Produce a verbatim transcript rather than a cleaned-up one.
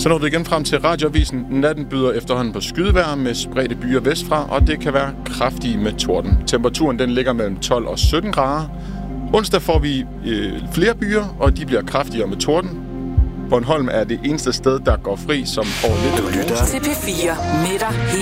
Så når vi igen frem til radioavisen. Natten byder efterhånden på skydevejr med spredte byer vestfra, og det kan være kraftige med torden. Temperaturen den ligger mellem tolv og sytten grader. Onsdag får vi øh, flere byer, og de bliver kraftigere med torden. Bornholm er det eneste sted, der går fri, som får lidt. Du lytter til P fire med dig.